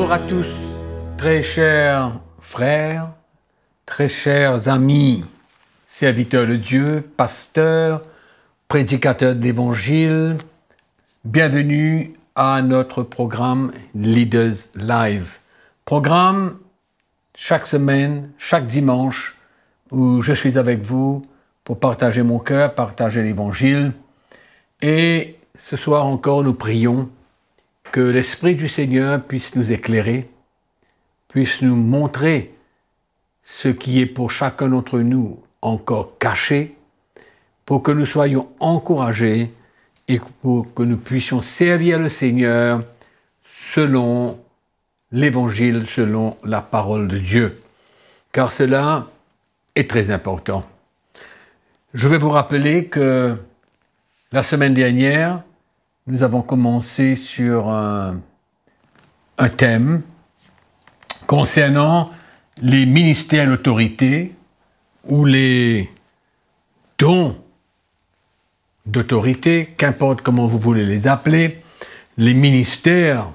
Bonjour à tous, très chers frères, très chers amis, serviteurs de Dieu, pasteurs, prédicateurs de l'Évangile. Bienvenue à notre programme Leaders Live. Programme chaque semaine, chaque dimanche, où je suis avec vous pour partager mon cœur, partager l'Évangile. Et ce soir encore, nous prions que l'Esprit du Seigneur puisse nous éclairer, puisse nous montrer ce qui est pour chacun d'entre nous encore caché, pour que nous soyons encouragés et pour que nous puissions servir le Seigneur selon l'Évangile, selon la parole de Dieu. Car cela est très important. Je vais vous rappeler que la semaine dernière, nous avons commencé sur un thème concernant les ministères d'autorité ou les dons d'autorité, qu'importe comment vous voulez les appeler, les ministères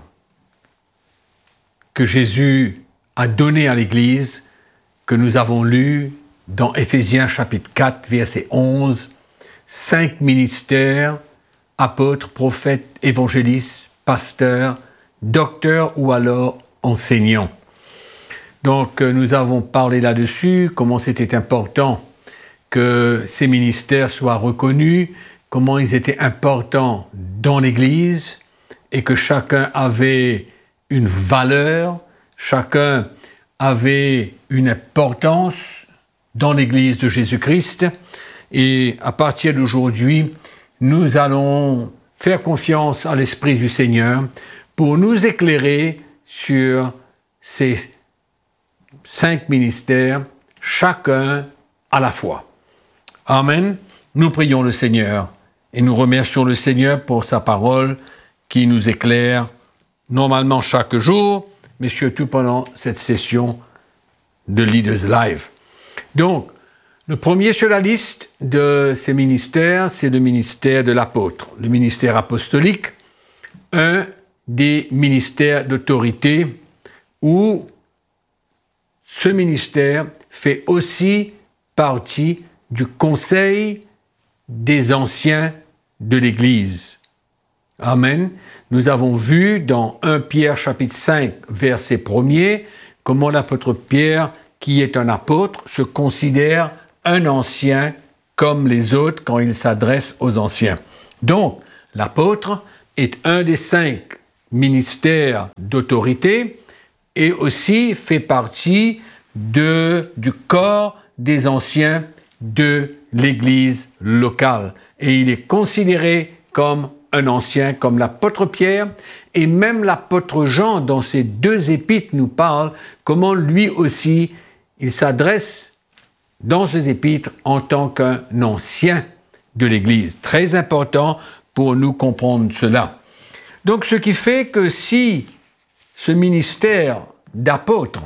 que Jésus a donnés à l'Église, que nous avons lus dans Éphésiens chapitre 4, verset 11, 5 ministères, apôtres, prophètes, évangélistes, pasteurs, docteurs ou alors enseignants. Donc nous avons parlé là-dessus, comment c'était important que ces ministères soient reconnus, comment ils étaient importants dans l'Église et que chacun avait une valeur, chacun avait une importance dans l'Église de Jésus-Christ. Et à partir d'aujourd'hui, nous allons faire confiance à l'Esprit du Seigneur pour nous éclairer sur ces 5 ministères, chacun à la fois. Amen. Nous prions le Seigneur et nous remercions le Seigneur pour sa parole qui nous éclaire normalement chaque jour, mais surtout pendant cette session de Leaders Live. Donc, le premier sur la liste de ces ministères, c'est le ministère de l'apôtre, le ministère apostolique, un des ministères d'autorité où ce ministère fait aussi partie du conseil des anciens de l'Église. Amen. Nous avons vu dans 1 Pierre chapitre 5, verset 1er, comment l'apôtre Pierre, qui est un apôtre, se considère un ancien comme les autres quand il s'adresse aux anciens. Donc, l'apôtre est un des 5 ministères d'autorité et aussi fait partie du corps des anciens de l'Église locale. Et il est considéré comme un ancien, comme l'apôtre Pierre, et même l'apôtre Jean, dans ses 2 épîtres, nous parle comment lui aussi, il s'adresse dans ces épîtres en tant qu'un ancien de l'Église. Très important pour nous comprendre cela. Donc, ce qui fait que si ce ministère d'apôtre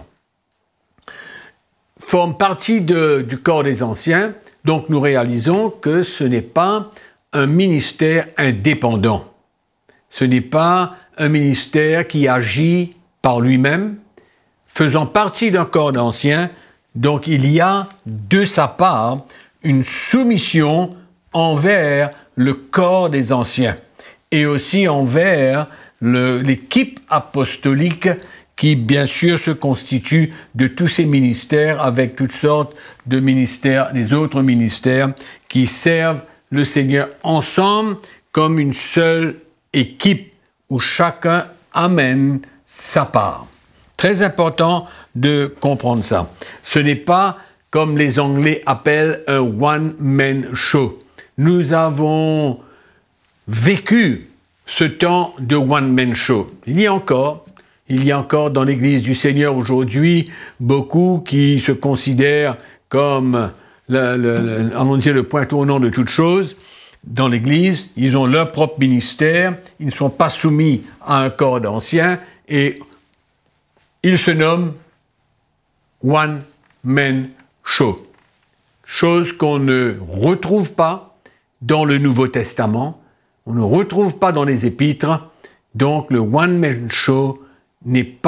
forme partie du corps des anciens, donc nous réalisons que ce n'est pas un ministère indépendant. Ce n'est pas un ministère qui agit par lui-même, faisant partie d'un corps d'anciens. Donc, il y a de sa part une soumission envers le corps des anciens et aussi envers l'équipe apostolique qui, bien sûr, se constitue de tous ces ministères avec toutes sortes de ministères, des autres ministères qui servent le Seigneur ensemble comme une seule équipe où chacun amène sa part. Très important de comprendre ça. Ce n'est pas, comme les Anglais appellent, un one-man show. Nous avons vécu ce temps de one-man show. Il y a encore dans l'Église du Seigneur aujourd'hui beaucoup qui se considèrent comme le point tournant de toute chose. Dans l'Église, ils ont leur propre ministère, ils ne sont pas soumis à un corps d'anciens et ils se nomment One Man Show. Chose qu'on ne retrouve pas dans le Nouveau Testament, on ne retrouve pas dans les Épîtres, donc le One Man Show n'est pas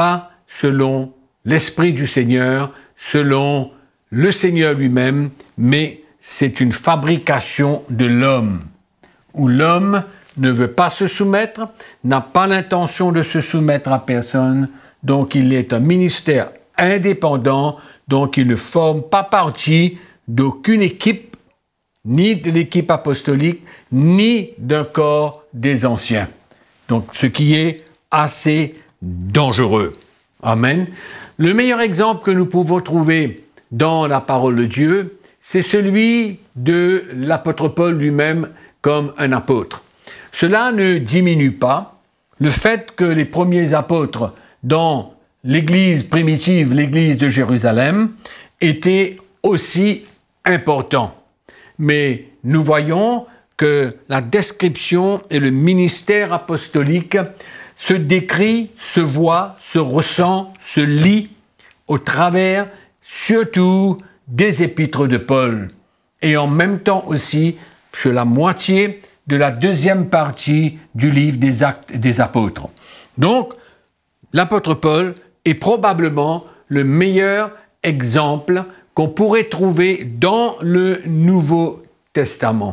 selon l'Esprit du Seigneur, selon le Seigneur lui-même, mais c'est une fabrication de l'homme, où l'homme ne veut pas se soumettre, n'a pas l'intention de se soumettre à personne, donc il est un ministère indépendant, donc il ne forme pas partie d'aucune équipe, ni de l'équipe apostolique, ni d'un corps des anciens. Donc ce qui est assez dangereux. Amen. Le meilleur exemple que nous pouvons trouver dans la parole de Dieu, c'est celui de l'apôtre Paul lui-même comme un apôtre. Cela ne diminue pas le fait que les premiers apôtres dans l'église primitive, l'église de Jérusalem, étaient aussi importants. Mais nous voyons que la description et le ministère apostolique se décrit, se voit, se ressent, se lit au travers surtout des épîtres de Paul et en même temps aussi sur la moitié de la deuxième partie du livre des Actes des Apôtres. Donc, l'apôtre Paul est probablement le meilleur exemple qu'on pourrait trouver dans le Nouveau Testament.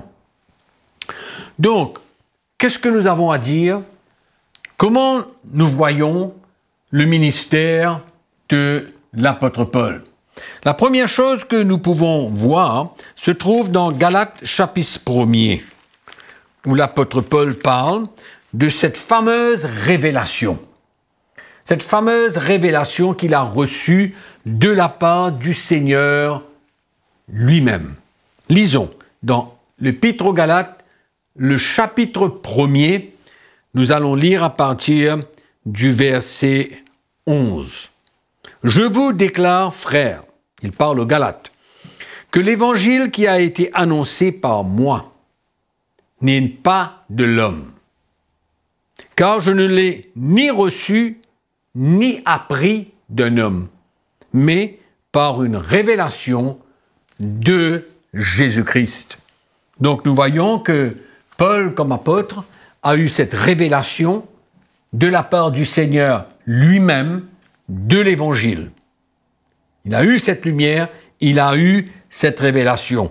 Donc, qu'est-ce que nous avons à dire? Comment nous voyons le ministère de l'apôtre Paul? La première chose que nous pouvons voir se trouve dans Galates chapitre 1er, où l'apôtre Paul parle de cette fameuse révélation. Cette fameuse révélation qu'il a reçue de la part du Seigneur lui-même. Lisons dans l'Épître aux Galates, le chapitre 1er, nous allons lire à partir du verset 11. « Je vous déclare, frères, il parle aux Galates, que l'évangile qui a été annoncé par moi n'est pas de l'homme, car je ne l'ai ni reçu ni appris d'un homme, mais par une révélation de Jésus-Christ. » Donc nous voyons que Paul, comme apôtre, a eu cette révélation de la part du Seigneur lui-même de l'Évangile. Il a eu cette lumière, il a eu cette révélation.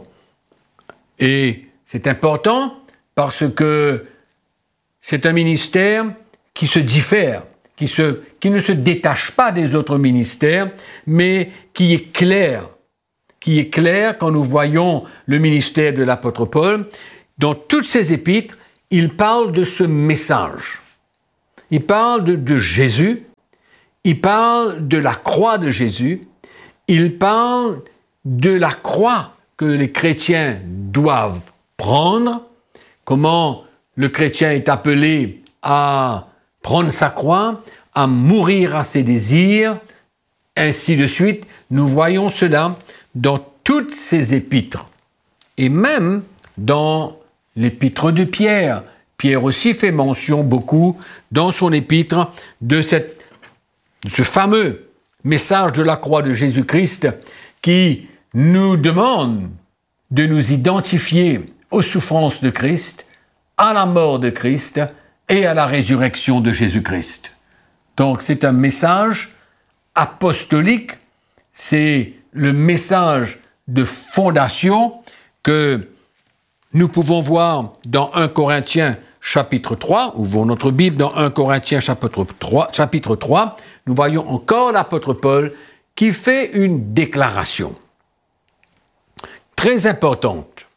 Et c'est important parce que c'est un ministère qui se diffère, qui ne se détache pas des autres ministères, mais qui est clair quand nous voyons le ministère de l'apôtre Paul. Dans toutes ses épîtres, il parle de ce message. Il parle de Jésus, il parle de la croix de Jésus, il parle de la croix que les chrétiens doivent prendre, comment le chrétien est appelé à prendre sa croix, à mourir à ses désirs, ainsi de suite. Nous voyons cela dans toutes ces épîtres. Et même dans l'épître de Pierre. Pierre aussi fait mention beaucoup dans son épître de ce fameux message de la croix de Jésus-Christ qui nous demande de nous identifier aux souffrances de Christ, à la mort de Christ et à la résurrection de Jésus-Christ. Donc c'est un message apostolique, c'est le message de fondation que nous pouvons voir dans 1 Corinthiens chapitre 3, ouvrons notre Bible dans 1 Corinthiens chapitre 3, nous voyons encore l'apôtre Paul qui fait une déclaration très importante.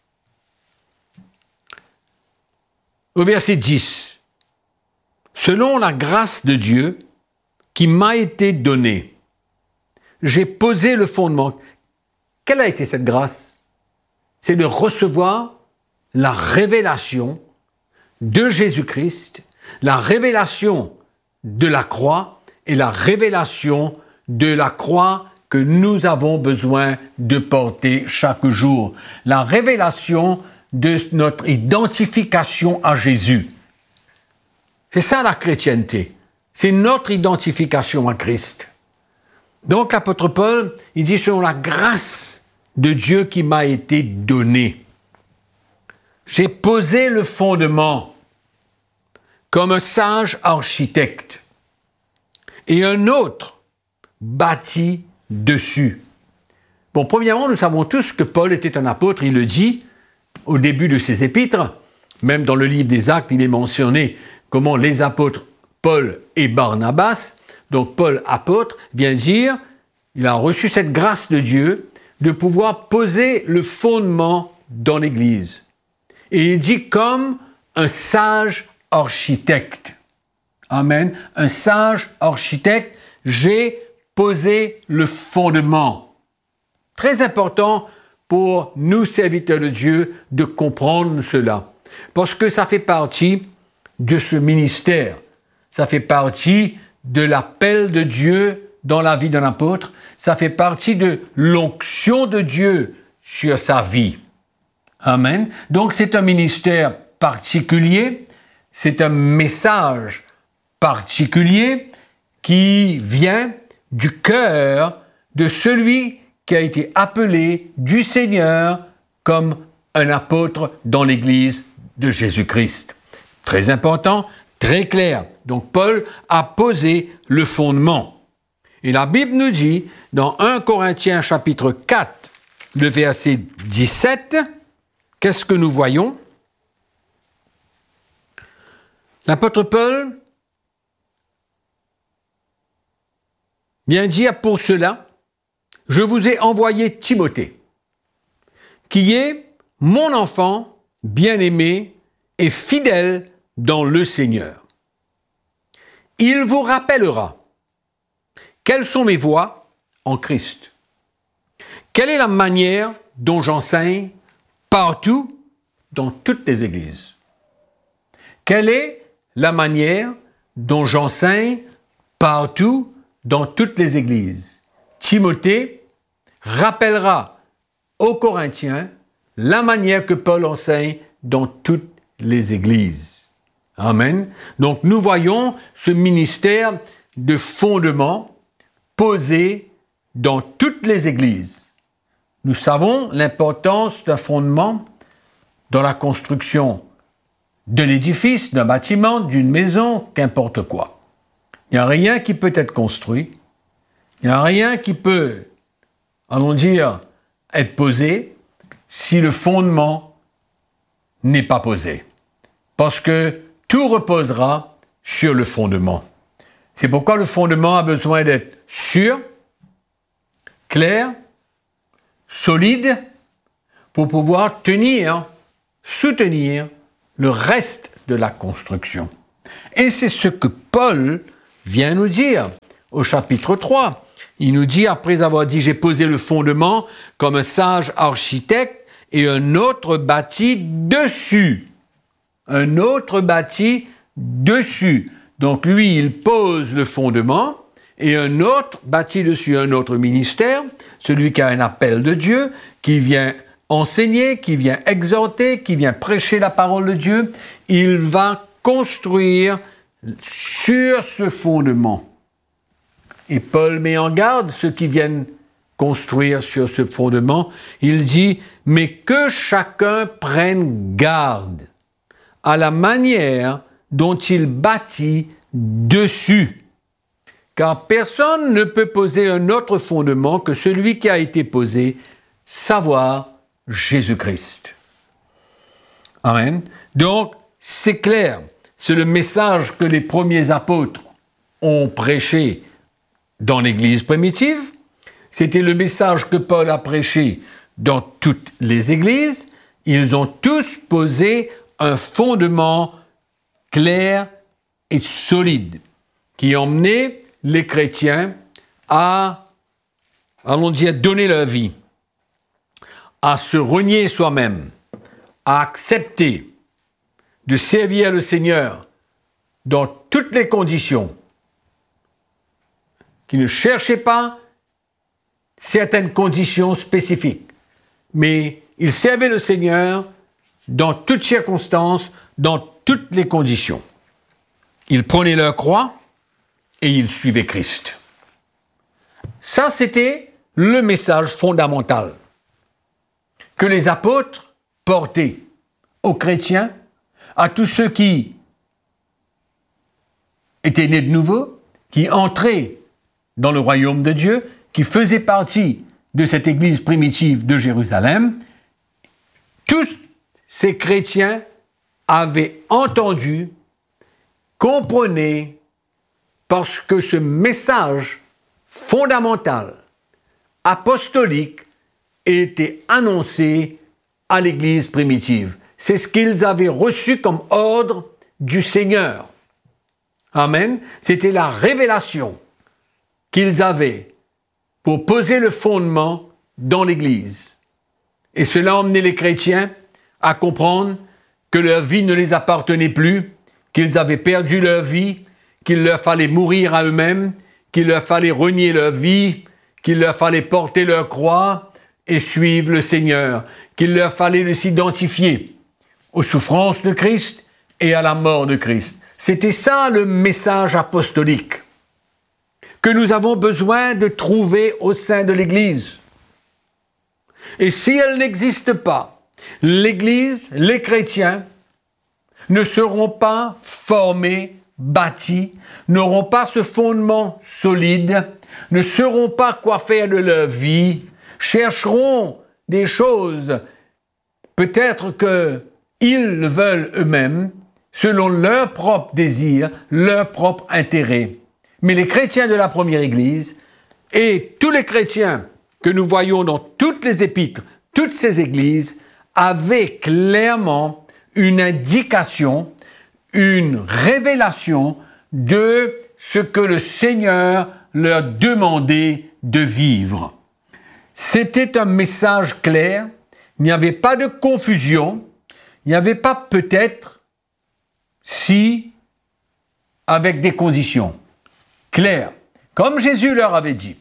Au verset 10, « Selon la grâce de Dieu qui m'a été donnée, j'ai posé le fondement. » Quelle a été cette grâce? C'est de recevoir la révélation de Jésus-Christ, la révélation de la croix et la révélation de la croix que nous avons besoin de porter chaque jour. La révélation de notre identification à Jésus. C'est ça la chrétienté. C'est notre identification à Christ. Donc l'apôtre Paul, il dit selon la grâce de Dieu qui m'a été donnée. J'ai posé le fondement comme un sage architecte. Et un autre bâti dessus. Bon, premièrement, nous savons tous que Paul était un apôtre, il le dit au début de ses épîtres, même dans le livre des Actes, il est mentionné comment les apôtres Paul et Barnabas, donc Paul apôtre, vient dire, il a reçu cette grâce de Dieu de pouvoir poser le fondement dans l'Église. Et il dit comme un sage architecte. Amen. Un sage architecte, j'ai posé le fondement. Très important pour nous, serviteurs de Dieu, de comprendre cela. Parce que ça fait partie de ce ministère. Ça fait partie de l'appel de Dieu dans la vie d'un apôtre. Ça fait partie de l'onction de Dieu sur sa vie. Amen. Donc c'est un ministère particulier, c'est un message particulier qui vient du cœur de celui qui a été appelé du Seigneur comme un apôtre dans l'Église de Jésus-Christ. Très important, très clair. Donc Paul a posé le fondement. Et la Bible nous dit, dans 1 Corinthiens chapitre 4, le verset 17, qu'est-ce que nous voyons? L'apôtre Paul vient dire pour cela, je vous ai envoyé Timothée, qui est mon enfant bien-aimé et fidèle dans le Seigneur. Il vous rappellera quelles sont mes voies en Christ. Quelle est la manière dont j'enseigne partout dans toutes les églises. Quelle est la manière dont j'enseigne partout dans toutes les églises? Timothée rappellera aux Corinthiens la manière que Paul enseigne dans toutes les églises. Amen. Donc nous voyons ce ministère de fondement posé dans toutes les églises. Nous savons l'importance d'un fondement dans la construction d'un édifice, d'un bâtiment, d'une maison, qu'importe quoi. Il n'y a rien qui peut être construit, il n'y a rien qui peut, allons dire, être posé si le fondement n'est pas posé. Parce que tout reposera sur le fondement. C'est pourquoi le fondement a besoin d'être sûr, clair, solide, pour pouvoir soutenir le reste de la construction. Et c'est ce que Paul vient nous dire au chapitre 3. Il nous dit, après avoir dit « J'ai posé le fondement comme un sage architecte et un autre bâti dessus. » Un autre bâti dessus. Donc lui, il pose le fondement et un autre bâti dessus, un autre ministère, celui qui a un appel de Dieu, qui vient enseigner, qui vient exhorter, qui vient prêcher la parole de Dieu, il va construire sur ce fondement. Et Paul met en garde ceux qui viennent construire sur ce fondement. Il dit, mais que chacun prenne garde à la manière dont il bâtit dessus. Car personne ne peut poser un autre fondement que celui qui a été posé, savoir Jésus-Christ. Amen. Donc, c'est clair, c'est le message que les premiers apôtres ont prêché dans l'Église primitive. C'était le message que Paul a prêché dans toutes les églises. Ils ont tous posé un fondement clair et solide qui emmenait les chrétiens à, allons dire, donner leur vie, à se renier soi-même, à accepter de servir le Seigneur dans toutes les conditions, qui ne cherchaient pas certaines conditions spécifiques, mais ils servaient le Seigneur dans toutes circonstances, dans toutes les conditions. Ils prenaient leur croix et ils suivaient Christ. Ça, c'était le message fondamental que les apôtres portaient aux chrétiens, à tous ceux qui étaient nés de nouveau, qui entraient dans le royaume de Dieu, qui faisaient partie de cette église primitive de Jérusalem, tous ces chrétiens avaient entendu, comprenaient, parce que ce message fondamental, apostolique, était annoncé à l'église primitive. C'est ce qu'ils avaient reçu comme ordre du Seigneur. Amen. C'était la révélation qu'ils avaient pour poser le fondement dans l'Église. Et cela a emmené les chrétiens à comprendre que leur vie ne les appartenait plus, qu'ils avaient perdu leur vie, qu'il leur fallait mourir à eux-mêmes, qu'il leur fallait renier leur vie, qu'il leur fallait porter leur croix et suivre le Seigneur, qu'il leur fallait s'identifier aux souffrances de Christ et à la mort de Christ. C'était ça le message apostolique que nous avons besoin de trouver au sein de l'Église. Et si elle n'existe pas, l'Église, les chrétiens, ne seront pas formés, bâtis, n'auront pas ce fondement solide, ne sauront pas quoi faire de leur vie, chercheront des choses, peut-être qu'ils veulent eux-mêmes, selon leur propre désir, leur propre intérêt. Mais les chrétiens de la première Église et tous les chrétiens que nous voyons dans toutes les épîtres, toutes ces églises, avaient clairement une indication, une révélation de ce que le Seigneur leur demandait de vivre. C'était un message clair, il n'y avait pas de confusion, il n'y avait pas peut-être, si, avec des conditions. Clair, comme Jésus leur avait dit,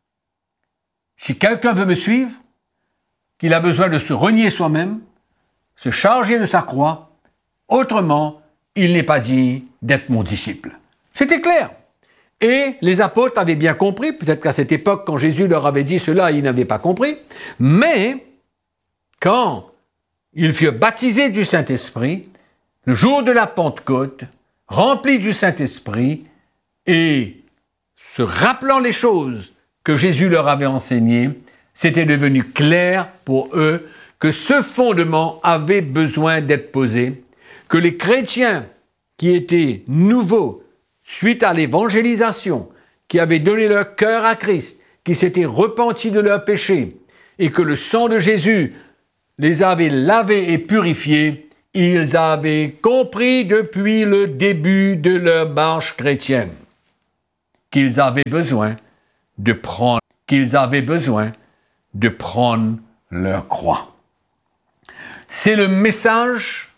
si quelqu'un veut me suivre, qu'il a besoin de se renier soi-même, se charger de sa croix, autrement, il n'est pas digne d'être mon disciple. C'était clair. Et les apôtres avaient bien compris, peut-être qu'à cette époque, quand Jésus leur avait dit cela, ils n'avaient pas compris, mais quand ils furent baptisés du Saint-Esprit, le jour de la Pentecôte, remplis du Saint-Esprit, et se rappelant les choses que Jésus leur avait enseignées, c'était devenu clair pour eux que ce fondement avait besoin d'être posé, que les chrétiens qui étaient nouveaux suite à l'évangélisation, qui avaient donné leur cœur à Christ, qui s'étaient repentis de leurs péchés, et que le sang de Jésus les avait lavés et purifiés, ils avaient compris depuis le début de leur marche chrétienne qu'ils avaient besoin de prendre leur croix. C'est le message